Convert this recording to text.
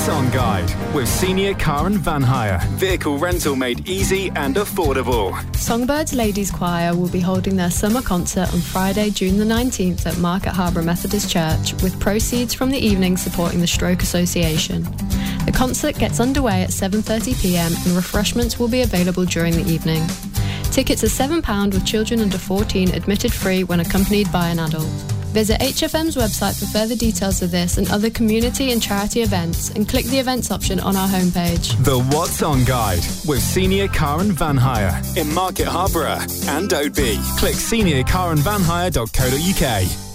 On Guide with Senior Car and Van Hire. Vehicle rental made easy and affordable. Songbirds Ladies Choir will be holding their summer concert on Friday, June the 19th at Market Harbour Methodist Church, with proceeds from the evening supporting the Stroke Association. The concert gets underway at 7:30pm and refreshments will be available during the evening. Tickets are £7 with children under 14 admitted free when accompanied by an adult. Visit HFM's website for further details of this and other community and charity events, and click the events option on our homepage. The What's On Guide with Senior Car and Van Hire in Market Harborough and Oadby. Click seniorcarandvanhire.co.uk.